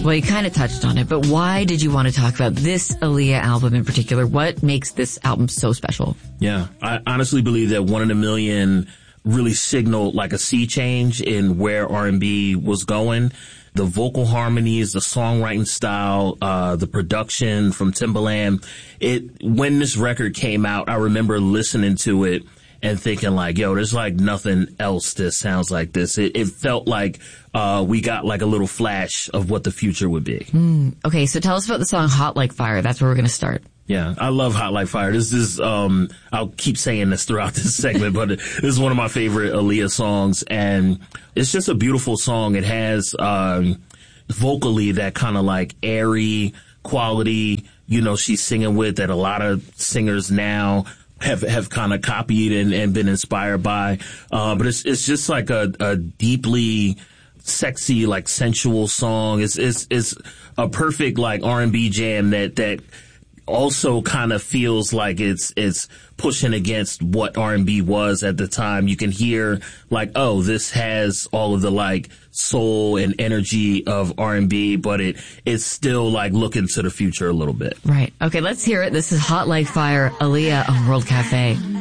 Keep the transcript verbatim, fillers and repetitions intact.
Well, you kind of touched on it, but why did you want to talk about this Aaliyah album in particular? What makes this album so special? Yeah, I honestly believe that One in a Million really signaled like a sea change in where R and B was going. The vocal harmonies, the songwriting style, uh, the production from Timbaland. It, when this record came out, I remember listening to it and thinking like, yo, there's like nothing else that sounds like this. It, it felt like, uh, we got like a little flash of what the future would be. Mm, okay. So tell us about the song Hot Like Fire. That's where we're going to start. Yeah, I love Hot Like Fire. This is, um, I'll keep saying this throughout this segment, but this is one of my favorite Aaliyah songs, and it's just a beautiful song. It has, um, vocally that kind of like airy quality, you know, she's singing with that a lot of singers now have, have kind of copied and, and been inspired by. Uh, but it's, it's just like a, a deeply sexy, like sensual song. It's, it's, it's a perfect like R and B jam that, that, also kind of feels like it's it's pushing against what R and B was at the time. You can hear like, oh, this has all of the like soul and energy of R and B, but it it's still like looking to the future a little bit. Right. Okay, let's hear it. This is Hot Like Fire, Aaliyah on World Cafe.